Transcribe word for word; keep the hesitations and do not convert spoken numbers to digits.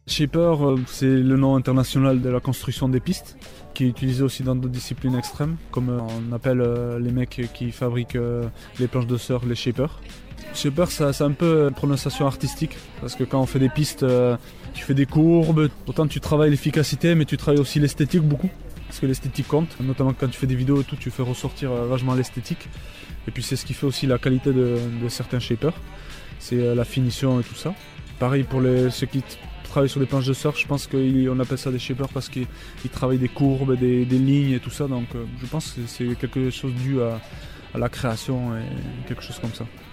Shaper, c'est le nom international de la construction des pistes, qui est utilisé aussi dans d'autres disciplines extrêmes, comme on appelle les mecs qui fabriquent les planches de surf, les shapers. Shaper, c'est un peu une prononciation artistique, parce que quand on fait des pistes, tu fais des courbes, autant tu travailles l'efficacité, mais tu travailles aussi l'esthétique beaucoup, parce que l'esthétique compte, notamment quand tu fais des vidéos et tout, tu fais ressortir vachement l'esthétique. Et puis c'est ce qui fait aussi la qualité de, de certains shapers, c'est la finition et tout ça. Pareil pour les, ceux qui travaillent sur des planches de surf, je pense qu'on appelle ça des shapers parce qu'ils travaillent des courbes, des, des lignes et tout ça, donc je pense que c'est quelque chose dû à, à la création et quelque chose comme ça.